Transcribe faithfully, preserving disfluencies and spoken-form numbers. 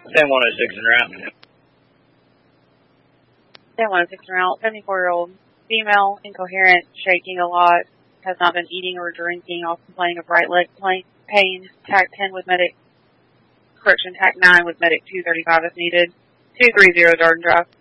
ten one oh six en route. ten one oh six en route, seventy-four-year-old female, incoherent, shaking a lot, has not been eating or drinking, also complaining of right leg pain, TAC ten with medic, correction, TAC nine with medic two thirty-five if needed, two thirty Darden Drive.